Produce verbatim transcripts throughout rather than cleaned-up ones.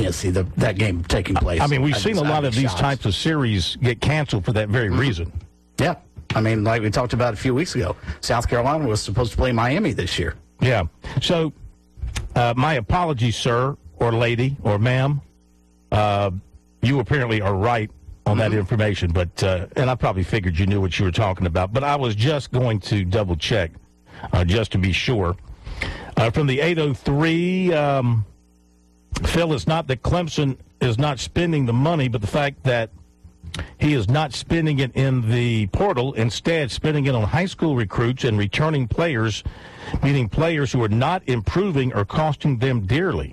can't see the, that game taking place. I mean, we've I seen just, a lot of these shocked. types of series get canceled for that very mm-hmm. reason. Yeah. I mean, like we talked about a few weeks ago, South Carolina was supposed to play Miami this year. Yeah. So, uh, my apologies, sir, or lady, or ma'am. Uh, you apparently are right on mm-hmm. that information, but uh, and I probably figured you knew what you were talking about, but I was just going to double check uh, just to be sure. Uh, from the eight oh three, um, Phil, it's not that Clemson is not spending the money, but the fact that he is not spending it in the portal, instead spending it on high school recruits and returning players, meaning players who are not improving or costing them dearly.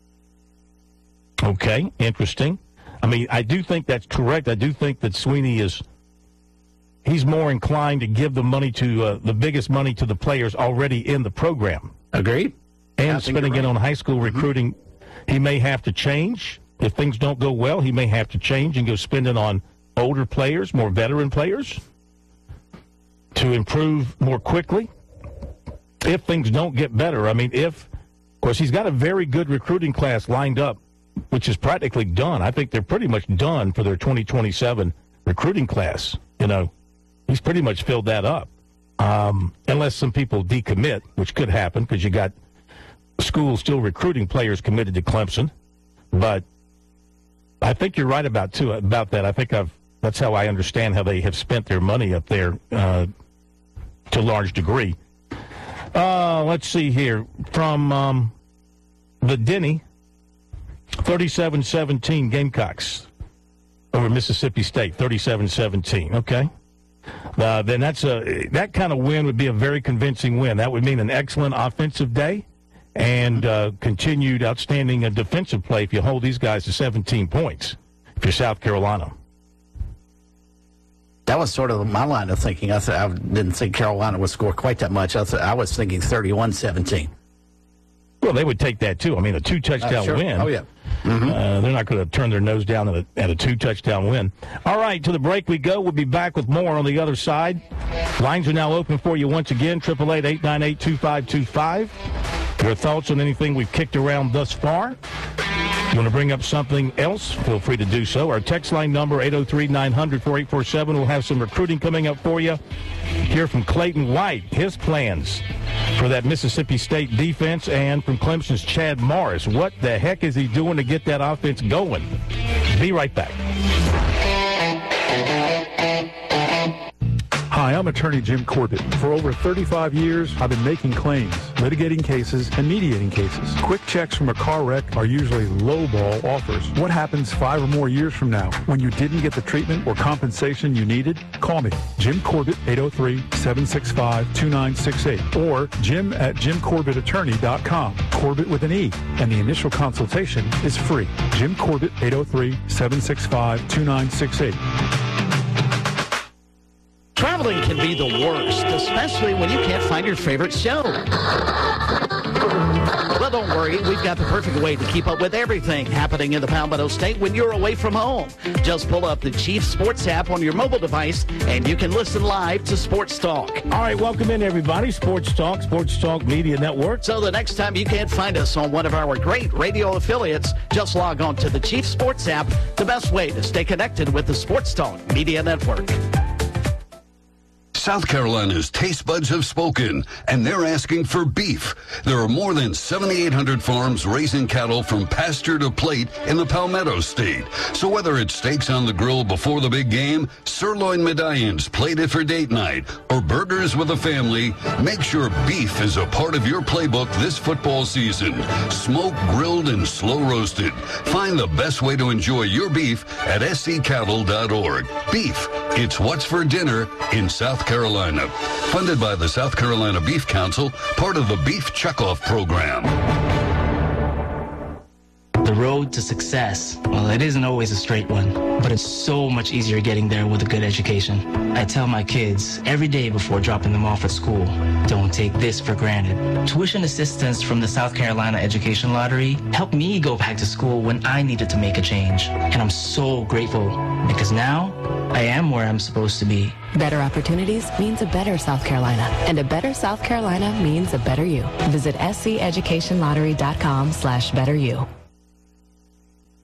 Okay, interesting. I mean, I do think that's correct. I do think that Sweeney is, he's more inclined to give the money to, uh, the biggest money to the players already in the program. Agreed. And spending right. it on high school recruiting. Mm-hmm. He may have to change. If things don't go well, he may have to change and go spend it on older players, more veteran players, to improve more quickly. If things don't get better, I mean, if, of course, he's got a very good recruiting class lined up, which is practically done. I think they're pretty much done for their twenty twenty-seven recruiting class. You know, he's pretty much filled that up, um, unless some people decommit, which could happen because you got schools still recruiting players committed to Clemson. But I think you're right about too about that. I think I've that's how I understand how they have spent their money up there uh, to a large degree. Uh, let's see here from um, the Denny. thirty-seven seventeen Gamecocks over Mississippi State, thirty-seven seventeen. Okay. Uh, then that's a that kind of win would be a very convincing win. That would mean an excellent offensive day and uh, continued outstanding uh, defensive play if you hold these guys to seventeen points if you're South Carolina. That was sort of my line of thinking. I, th- I didn't think Carolina would score quite that much. I, th- I was thinking thirty-one seventeen. Well, they would take that, too. I mean, a two-touchdown uh, sure. win. Oh, yeah. Mm-hmm. Uh, they're not going to turn their nose down at a, at a two-touchdown win. All right, to the break we go. We'll be back with more on the other side. Lines are now open for you once again, eight eight eight, eight nine eight, two five two five. Your thoughts on anything we've kicked around thus far? If you want to bring up something else, feel free to do so. Our text line number, eight oh three, nine hundred, four eight four seven. We'll have some recruiting coming up for you. Hear from Clayton White, his plans for that Mississippi State defense, and from Clemson's Chad Morris. What the heck is he doing to get that offense going? Be right back. Hi, I'm attorney Jim Corbett. For over thirty-five years, I've been making claims, litigating cases, and mediating cases. Quick checks from a car wreck are usually lowball offers. What happens five or more years from now when you didn't get the treatment or compensation you needed? Call me, Jim Corbett, eight oh three, seven six five, two nine six eight, or jim at jim corbett attorney dot com. Corbett with an E, and the initial consultation is free. Jim Corbett, eight oh three, seven six five, two nine six eight. Traveling can be the worst, especially when you can't find your favorite show. Well, don't worry. We've got the perfect way to keep up with everything happening in the Palmetto State when you're away from home. Just pull up the Chief Sports app on your mobile device, and you can listen live to Sports Talk. All right, welcome in, everybody. Sports Talk, Sports Talk Media Network. So the next time you can't find us on one of our great radio affiliates, just log on to the Chief Sports app, the best way to stay connected with the Sports Talk Media Network. South Carolina's taste buds have spoken, and they're asking for beef. There are more than seventy-eight hundred farms raising cattle from pasture to plate in the Palmetto State. So whether it's steaks on the grill before the big game, sirloin medallions plated for date night, or burgers with a family, make sure beef is a part of your playbook this football season. Smoked, grilled, and slow roasted. Find the best way to enjoy your beef at s c cattle dot org. Beef, it's what's for dinner in South Carolina. Carolina. Funded by the South Carolina Beef Council, part of the Beef Checkoff program. The road to success, well, it isn't always a straight one, but it's so much easier getting there with a good education. I tell my kids every day before dropping them off at school, don't take this for granted. Tuition assistance from the South Carolina Education Lottery helped me go back to school when I needed to make a change. And I'm so grateful because now I am where I'm supposed to be. Better opportunities means a better South Carolina, and a better South Carolina means a better you. Visit s c education lottery dot com slash better you.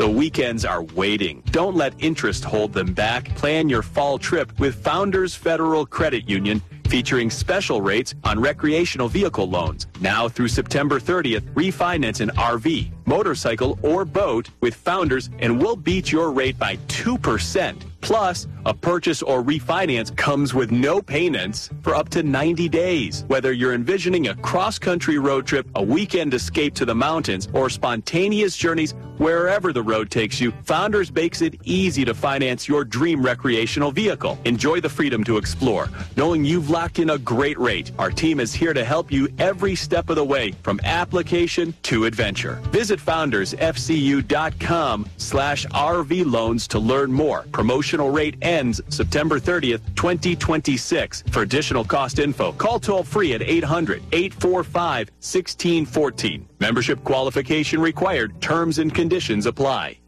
weekends are waiting. Don't let interest hold them back. Plan your fall trip with Founders Federal Credit Union, featuring special rates on recreational vehicle loans. Now through September thirtieth, refinance an R V, motorcycle, or boat with Founders and we'll beat your rate by two percent. Plus, a purchase or refinance comes with no payments for up to ninety days. Whether you're envisioning a cross-country road trip, a weekend escape to the mountains, or spontaneous journeys wherever the road takes you, Founders makes it easy to finance your dream recreational vehicle. Enjoy the freedom to explore, knowing you've locked in a great rate. Our team is here to help you every step of the way, from application to adventure. Visit foundersfcu.com slash RV loans to learn more. Promotional rate ends September thirtieth, twenty twenty-six. For additional cost info, call toll free at eight hundred, eight four five, one six one four. Membership qualification required. Terms and conditions apply.